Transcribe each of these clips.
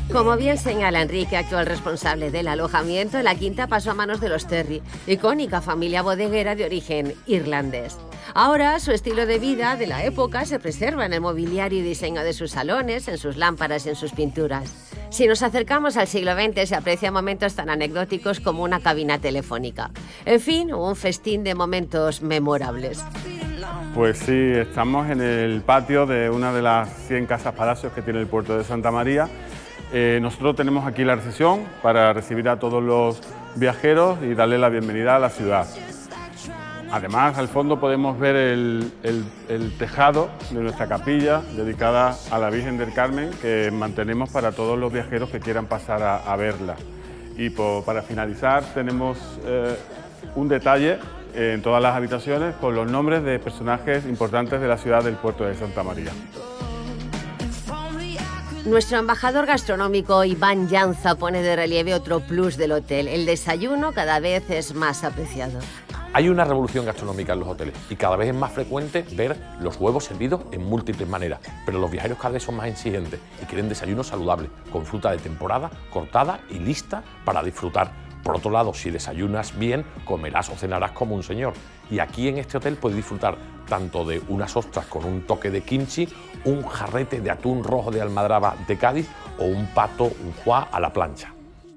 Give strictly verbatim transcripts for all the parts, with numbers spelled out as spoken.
Como bien señala Enrique, actual responsable del alojamiento, la quinta pasó a manos de los Terry, icónica familia bodeguera de origen irlandés. Ahora, su estilo de vida de la época se preserva en el mobiliario y diseño de sus salones, en sus lámparas y en sus pinturas. Si nos acercamos al siglo veinte, se aprecian momentos tan anecdóticos como una cabina telefónica. En fin, un festín de momentos memorables. Pues sí, estamos en el patio de una de las cien casas palacios que tiene el puerto de Santa María. Eh, nosotros tenemos aquí la recepción para recibir a todos los viajeros y darles la bienvenida a la ciudad. Además, al fondo podemos ver el, el, el tejado de nuestra capilla dedicada a la Virgen del Carmen, que mantenemos para todos los viajeros que quieran pasar a, a verla. Y por, para finalizar, tenemos eh, un detalle en todas las habitaciones con los nombres de personajes importantes de la ciudad del puerto de Santa María. Nuestro embajador gastronómico Iván Llanza pone de relieve otro plus del hotel. El desayuno cada vez es más apreciado. Hay una revolución gastronómica en los hoteles y cada vez es más frecuente ver los huevos servidos en múltiples maneras, pero los viajeros cada vez son más exigentes y quieren desayunos saludables, con fruta de temporada, cortada y lista para disfrutar. Por otro lado, si desayunas bien, comerás o cenarás como un señor. Y aquí en este hotel puedes disfrutar tanto de unas ostras con un toque de kimchi, un jarrete de atún rojo de Almadraba de Cádiz o un pato, un foie a la plancha.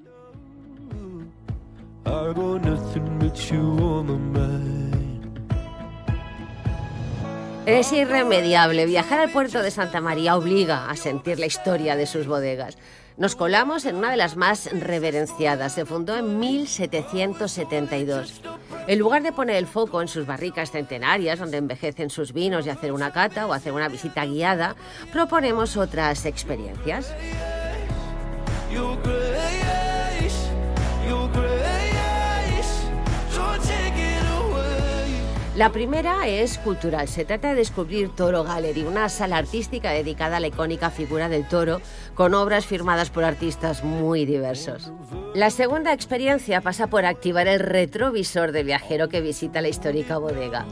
Es irremediable. Viajar al puerto de Santa María obliga a sentir la historia de sus bodegas. Nos colamos en una de las más reverenciadas. Se fundó en mil setecientos setenta y dos. En lugar de poner el foco en sus barricas centenarias, donde envejecen sus vinos y hacer una cata o hacer una visita guiada, proponemos otras experiencias. La primera es cultural. Se trata de descubrir Toro Gallery, una sala artística dedicada a la icónica figura del toro, con obras firmadas por artistas muy diversos. La segunda experiencia pasa por activar el retrovisor del viajero que visita la histórica bodega.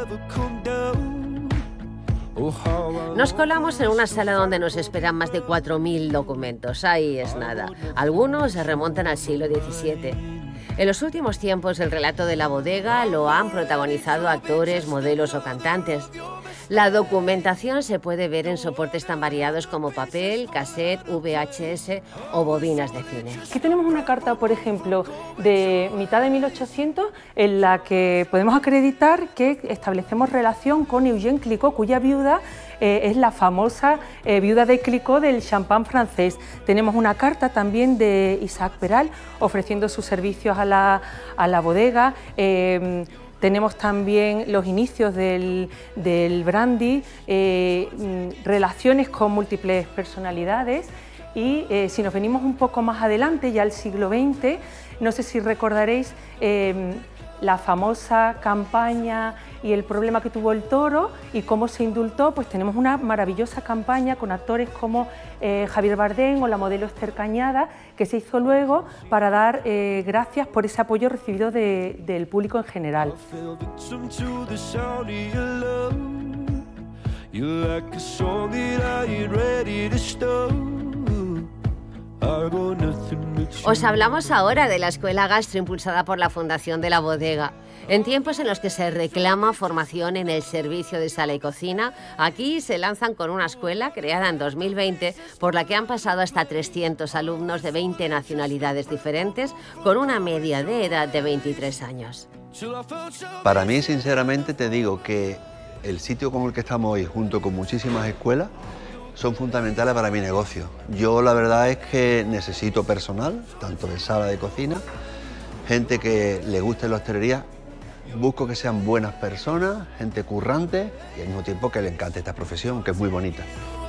Nos colamos en una sala donde nos esperan más de cuatro mil documentos. Ahí es nada. Algunos se remontan al siglo diecisiete. En los últimos tiempos, el relato de la bodega lo han protagonizado actores, modelos o cantantes. La documentación se puede ver en soportes tan variados como papel, cassette, V H S o bobinas de cine. Aquí tenemos una carta, por ejemplo, de mitad de mil ochocientos, en la que podemos acreditar que establecemos relación con Eugène Clicquot, cuya viuda eh, es la famosa eh, viuda de Clicquot del champán francés. Tenemos una carta también de Isaac Peral ofreciendo sus servicios a la, a la bodega. Eh, Tenemos también los inicios del, del brandy, eh, relaciones con múltiples personalidades y eh, si nos venimos un poco más adelante, ya al siglo veinte, no sé si recordaréis eh, la famosa campaña y el problema que tuvo el toro y cómo se indultó, pues tenemos una maravillosa campaña con actores como eh, Javier Bardem o la modelo Esther Cañada, que se hizo luego para dar eh, gracias por ese apoyo recibido de, del público en general. Os hablamos ahora de la escuela gastro impulsada por la Fundación de la Bodega. En tiempos en los que se reclama formación en el servicio de sala y cocina, aquí se lanzan con una escuela creada en dos mil veinte por la que han pasado hasta trescientos alumnos de veinte nacionalidades diferentes con una media de edad de veintitrés años. Para mí, sinceramente, te digo que el sitio como el que estamos hoy, junto con muchísimas escuelas, son fundamentales para mi negocio. Yo la verdad es que necesito personal, tanto de sala de cocina, gente que le guste la hostelería, busco que sean buenas personas, gente currante y al mismo tiempo que le encante esta profesión, que es muy bonita.